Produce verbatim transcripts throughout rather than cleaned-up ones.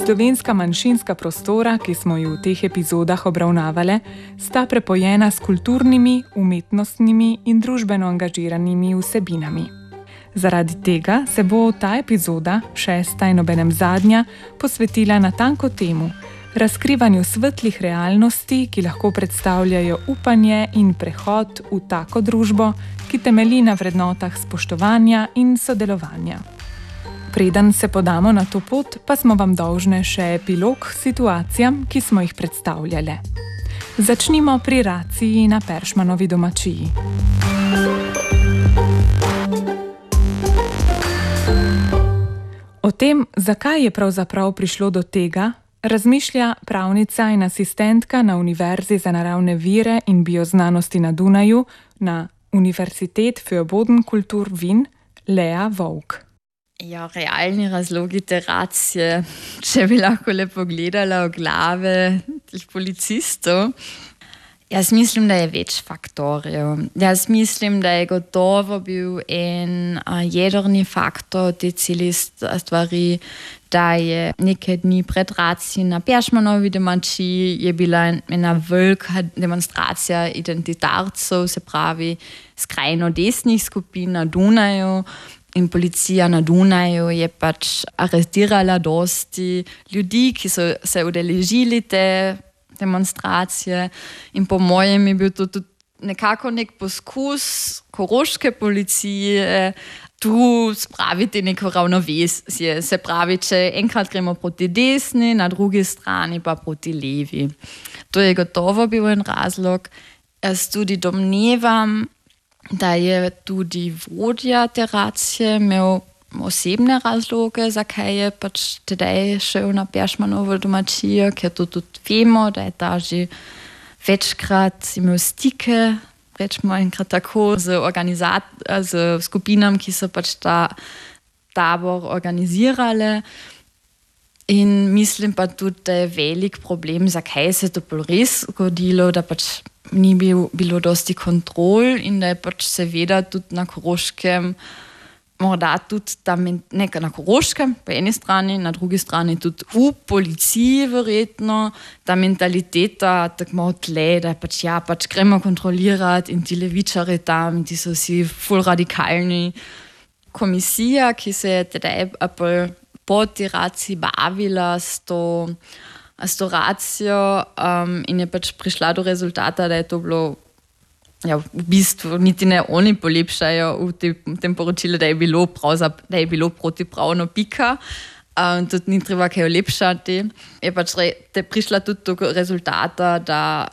Slovenska manjšinska prostora, ki smo ju v teh epizodah obravnavale, sta prepojena s kulturnimi, umetnostnimi in družbeno angažiranimi vsebinami. Zaradi tega se bo ta epizoda, šesta in obenem zadnja, posvetila natanko temu, razkrivanju svetlih realnosti, ki lahko predstavljajo upanje in prehod v tako družbo, ki temelji na vrednotah spoštovanja in sodelovanja. Preden se podamo na to pot, pa smo vam dolžne še epilog situacijam, ki smo jih predstavljale. Začnimo pri raciji na Peršmanovi domačiji. O tem, zakaj je pravzaprav prišlo do tega, razmišlja pravnica in asistentka na Univerzi za naravne vire in bioznanosti na Dunaju na Universitet für Bodenkultur Wien, Lea Vovk. Ja, realni razlogi te racije, če bi lahko le pogledala v glave teh policistov. Jaz mislim, da je več faktorjev. Jaz mislim, da je gotovo bil en jedrni faktor te cele stvari, da je nekaj dni pred racijo na Peršmanovi domačiji je bila ena velika demonstracija identitarcev, se pravi skrajno desnih skupin na Dunaju. In policija na Dunaju je pač aretirala dosti ljudi, ki so se udeležili te demonstracije. In po mojem je bil to tudi nekako nek poskus koroške policije tu spraviti neko ravnovesje. Se pravi, če enkrat gremo proti desni, na drugi strani pa proti levi. To je gotovo bil en razlog. Jaz tudi domnevam, da je tudi vodja te racije imel osebne razloge, zakaj je pač tedaj šel na Peršmanovo domačijo, ker to tudi vemo, da je ta že večkrat imel stike, rečemo enkrat tako, z, organizat- z skupinami, ki so pač ta tabor organizirale. In mislim pa tudi, da je velik problem, zakaj se to res zgodilo, da pač ni bil, bilo dosti kontrol in da je pač seveda tudi na Koroškem, morda tudi ta, nekaj na Koroškem po eni strani, na drugi strani tudi v policiji verjetno, ta mentaliteta tako malo tle, da pač ja, pač gremo kontrolirati in ti levičari tam, ti so vsi ful radikalni. Komisija, ki se je tedaj po tej raciji bavila s to s to racijo um, in je pač prišla do rezultata, da je to bilo ja, v bistvu niti ne oni polepšajo v, te, v tem poročilu, da je bilo, da je bilo protipravno pika. Um, tudi ni treba kaj olepšati. Je pač re, te prišla tudi do rezultata, da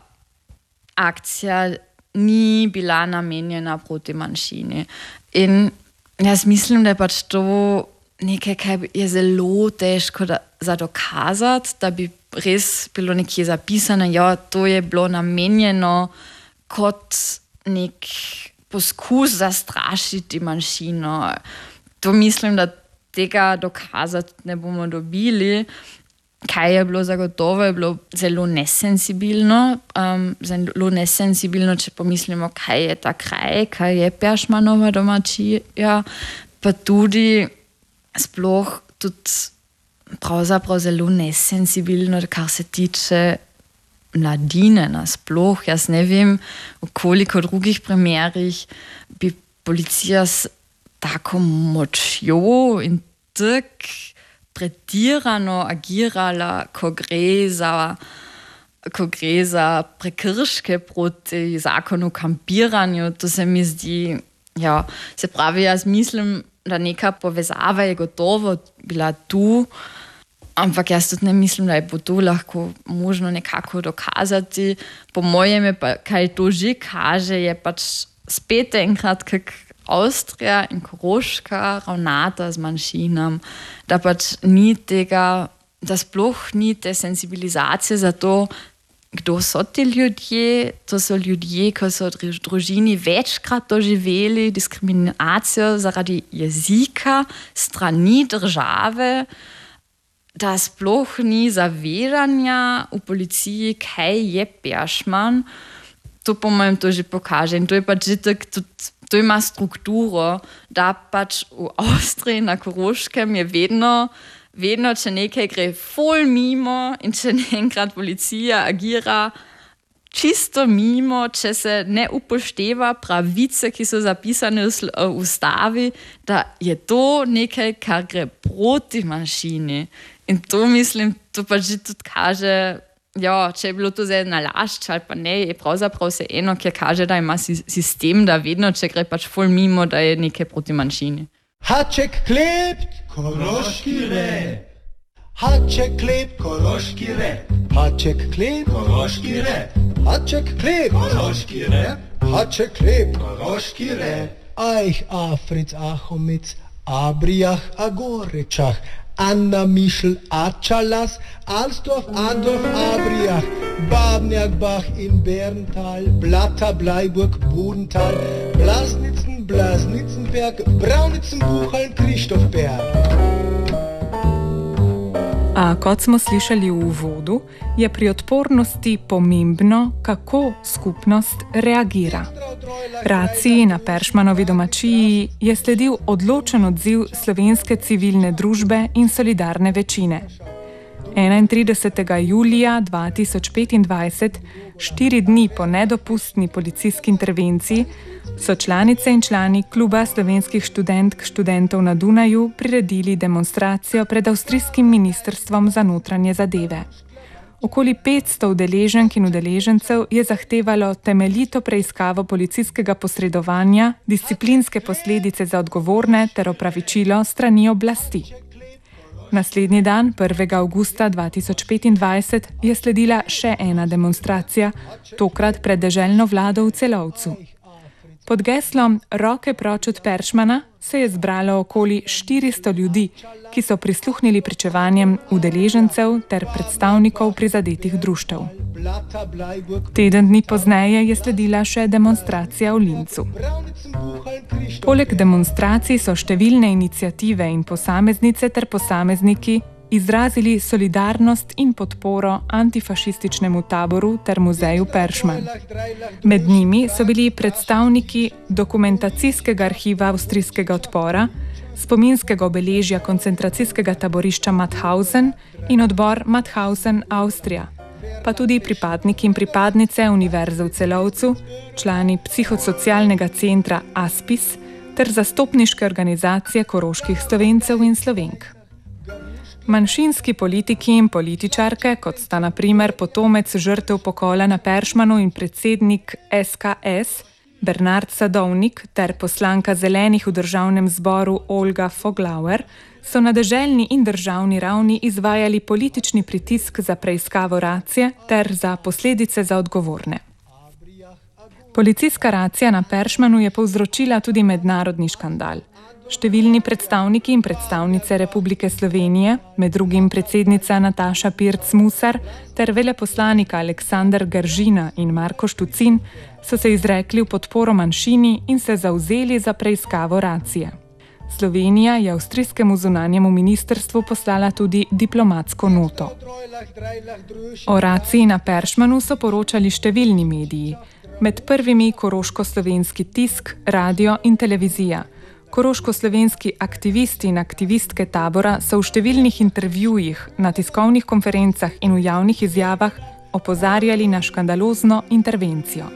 akcija ni bila namenjena proti manjšini. In jaz mislim, da je pač to nekaj, kar je zelo težko da, za dokazati, da bi res bilo nekje zapisano, ja, to je bilo namenjeno kot nek poskus zastrašiti manjšino. To mislim, da tega dokazati ne bomo dobili. Kaj je bilo zagotovo, je bilo zelo nesensibilno. Um, zelo nesensibilno, če pomislimo, kaj je ta kraj, kaj je Peršmanova domačija, pa tudi sploh tudi pravzaprav zelo nesensibilno, kar se tiče mladine nasploh. Jaz ne vem, v koliko drugih primerih bi policija s tako močjo in tak pretirano agirala, ko gre za, ko gre za prekrške proti zakonu o kampiranju. To se mi zdi, ja, se pravi, jaz mislim, da neka povezava je gotovo bila tu, ampak jaz tudi ne mislim, da je bo to lahko možno nekako dokazati. Po mojem je pa, kaj to že kaže, je pač spet enkrat, kak Avstrija in Koroška ravnata z manjšinam, da pač ni tega, da sploh ni te sensibilizacije za to, kdo so ti ljudje. To so ljudje, ki so v družini večkrat doživeli diskriminacijo zaradi jezika, strani države, da sploh ni zavedanja v policiji, kaj je Peršman. To po mojem to že pokaže. In to je pač že tak, tudi, to ima strukturo, da pač v Avstriji na Koroškem je vedno vedno, če nekaj gre ful mimo in če enkrat policija agira čisto mimo, če se ne upošteva pravice, ki so zapisane v ustavi, da je to nekaj, kar gre proti manjšini. In to mislim, to pa že tudi kaže, ja, če je bilo to zdaj nalašč ali pa ne, je pravzaprav se eno, ki kaže, da ima sistem, da vedno, če gre pač ful mimo, da je nekaj proti manjšini. Haček klebt, koroški rep. Haček klebt, koroški rep. Haček klebt, koroški rep. Haček klebt, koroški rep. Haček klebt, koroški rep. Ajh, Afric, Achomic, Abrijach, Agorečach, Anna Mišl, Ačalas, Alstorf, Andorf, Abrijach, Babnjak, Bach in Berntal, Blata, Bleiburg, Bodental, Blasnitzen, Blasnitzenberg, Braunitzen, Buchaln, Krištofberg. A kot smo slišali v uvodu, je pri odpornosti pomembno, kako skupnost reagira. Raciji na Peršmanovi domačiji je sledil odločen odziv slovenske civilne družbe in solidarne večine. enaintridesetega julija dva tisoč petindvajset, štiri dni po nedopustni policijski intervenciji, so članice in člani Kluba slovenskih študentk študentov na Dunaju priredili demonstracijo pred avstrijskim ministrstvom za notranje zadeve. Okoli petsto udeleženk in udeležencev je zahtevalo temeljito preiskavo policijskega posredovanja, disciplinske posledice za odgovorne ter opravičilo strani oblasti. Naslednji dan, prvega avgusta dva tisoč petindvajset, je sledila še ena demonstracija, tokrat pred deželno vlado v Celovcu. Pod geslom Roke proč od Peršmana se je zbralo okoli štiristo ljudi, ki so prisluhnili pričevanjem udeležencev ter predstavnikov prizadetih društev. Teden dni pozneje je sledila še demonstracija v Lincu. Poleg demonstracij so številne iniciative in posameznice ter posamezniki izrazili solidarnost in podporo antifašističnemu taboru ter muzeju Peršman. Med njimi so bili predstavniki dokumentacijskega arhiva avstrijskega odpora, spominskega obeležja koncentracijskega taborišča Mauthausen in odbor Mauthausen Avstrija, pa tudi pripadniki in pripadnice Univerze v Celovcu, člani psihosocialnega centra Aspis ter zastopniške organizacije koroških Slovencev in Slovenk. Manjšinski politiki in političarke, kot sta na primer potomec žrtev pokola na Peršmanu in predsednik S K S, Bernard Sadovnik ter poslanka Zelenih v državnem zboru Olga Foglauer, so na deželni in državni ravni izvajali politični pritisk za preiskavo racije ter za posledice za odgovorne. Policijska racija na Peršmanu je povzročila tudi mednarodni škandal. Številni predstavniki in predstavnice Republike Slovenije, med drugim predsednica Nataša Pirc-Musar ter veleposlanika Aleksander Gržina in Marko Štucin, so se izrekli v podporo manjšini in se zavzeli za preiskavo racije. Slovenija je avstrijskemu zunanjemu ministrstvu poslala tudi diplomatsko noto. O raciji na Peršmanu so poročali številni mediji, med prvimi koroško-slovenski tisk, radio in televizija. Koroško-slovenski aktivisti in aktivistke tabora so v številnih intervjujih, na tiskovnih konferencah in v javnih izjavah opozarjali na škandalozno intervencijo.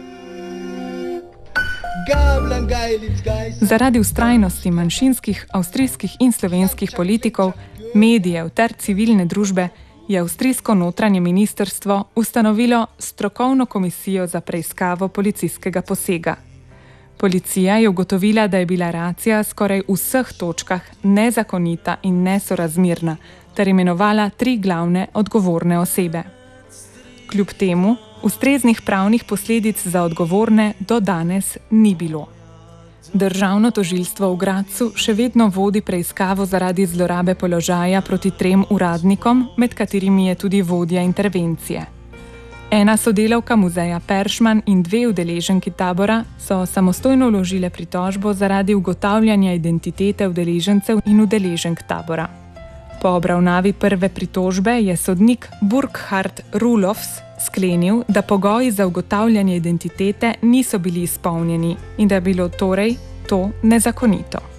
Zaradi vztrajnosti manjšinskih avstrijskih in slovenskih politikov, medijev ter civilne družbe je avstrijsko notranje ministrstvo ustanovilo strokovno komisijo za preiskavo policijskega posega. Policija je ugotovila, da je bila racija skoraj v vseh točkah nezakonita in nesorazmerna, ter imenovala tri glavne odgovorne osebe. Kljub temu, ustreznih pravnih posledic za odgovorne do danes ni bilo. Državno tožilstvo v Gradcu še vedno vodi preiskavo zaradi zlorabe položaja proti trem uradnikom, med katerimi je tudi vodja intervencije. Ena sodelavka muzeja Peršman in dve udeleženki tabora so samostojno vložile pritožbo zaradi ugotavljanja identitete udeležencev in udeleženk tabora. Po obravnavi prve pritožbe je sodnik Burkhard Rulofs sklenil, da pogoji za ugotavljanje identitete niso bili izpolnjeni in da je bilo torej to nezakonito.